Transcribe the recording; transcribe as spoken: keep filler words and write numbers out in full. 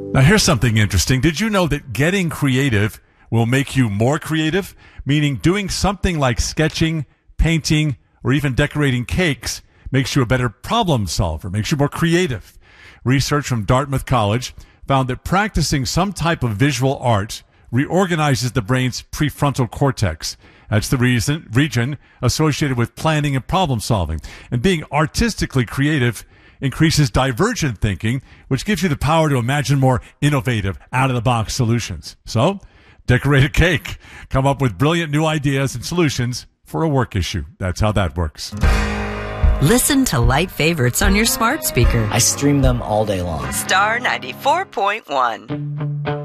Now, here's something interesting. Did you know that getting creative will make you more creative? Meaning doing something like sketching, painting, or even decorating cakes makes you a better problem solver, makes you more creative. Research from Dartmouth College found that practicing some type of visual art reorganizes the brain's prefrontal cortex. That's the reason, region associated with planning and problem solving. And being artistically creative increases divergent thinking, which gives you the power to imagine more innovative, out-of-the-box solutions. So, decorate a cake. Come up with brilliant new ideas and solutions for a work issue. That's how that works. Listen to Light Favorites on your smart speaker. I stream them all day long. Star ninety-four point one.